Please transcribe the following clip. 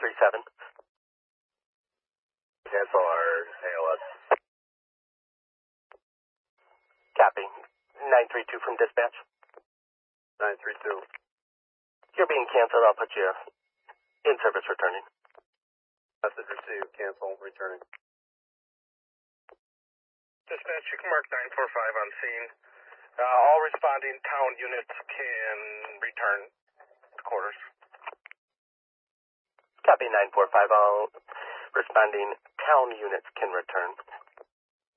937. Cancel our ALS. Copy. 932 from dispatch. 932. You're being canceled. I'll put you in service returning. Message received. Cancel. Returning. Dispatch, you can mark 945 on scene. All responding town units can return to quarters. Copy 945. All responding town units can return.